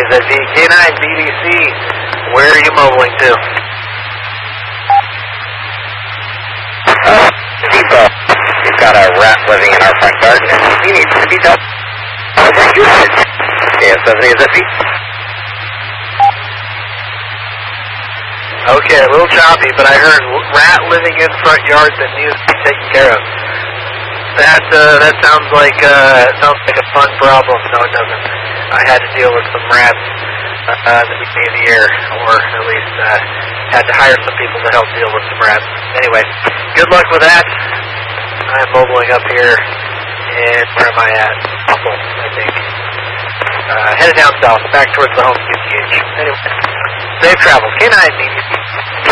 ZZ, K9 BBC, where are you mobiling to? Depot, we've got a rat living in our front garden and he needs to be dealt with. KF70 ZZ. Okay, a little choppy, but I heard rat living in front yard that needs to be taken care of. That sounds like a fun problem. No, it doesn't. I had to deal with some rats that we see in the air, or at least had to hire some people to help deal with some rats. Anyway, good luck with that. I'm mobiling up here, and where am I at? Awful, I think. Headed down south, back towards the home QTH. Anyway, safe travels. K9 BBC.